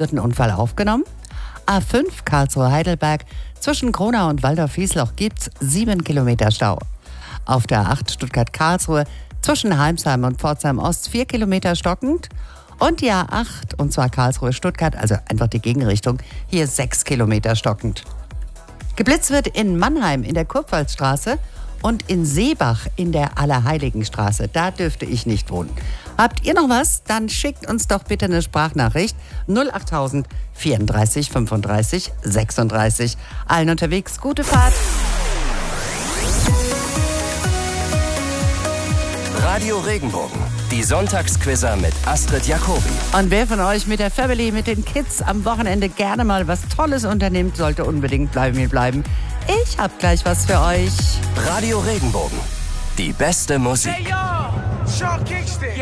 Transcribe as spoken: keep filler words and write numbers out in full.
wird ein Unfall aufgenommen. A fünf Karlsruhe-Heidelberg, zwischen Kronau und Waldorf-Wiesloch gibt's sieben Kilometer Stau. Auf der A acht Stuttgart-Karlsruhe, zwischen Heimsheim und Pforzheim-Ost vier Kilometer stockend. Und die A acht, und zwar Karlsruhe-Stuttgart, also einfach die Gegenrichtung, hier sechs Kilometer stockend. Geblitzt wird in Mannheim in der Kurpfalzstraße und in Seebach in der Allerheiligenstraße. Da dürfte ich nicht wohnen. Habt ihr noch was? Dann schickt uns doch bitte eine Sprachnachricht. null achttausend vierunddreißig fünfunddreißig sechsunddreißig. Allen unterwegs, gute Fahrt. Radio Regenbogen, die Sonntagsquizzer mit Astrid Jacobi. Und wer von euch mit der Family, mit den Kids am Wochenende gerne mal was Tolles unternimmt, sollte unbedingt bleiben hier bleiben. Ich hab gleich was für euch. Radio Regenbogen, die beste Musik. Hey, yo, Sean Kingston.